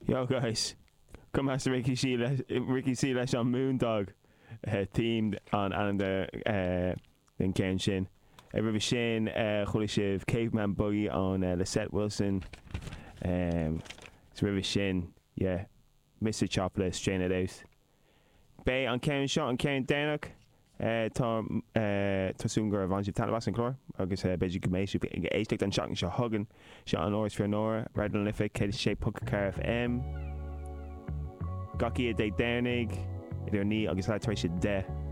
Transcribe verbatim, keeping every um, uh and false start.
Yo guys, come as Ricky Sheila, Ricky Sheila on Moondog, uh, themed on and the uh, in Ken Shin. Every Shin, uh, Holy Shiv, Caveman Buggy on uh, Lisette Wilson. Um, it's River Shin, yeah. Mister Chocolate, strain it out. Bay on Ken Shot and Ken Dannock. Uh, Tom, uh, Tosungar Vanji Talabas and Clor. August, uh, Beji Gamesh, Ace Dick and Shot and Shot Huggin. Shot on Norris for Nora. Red and Liffick, Katie Shape, Pucker Car F M. Gaki a Day Dernig. If you're neat, August, I'll try to de.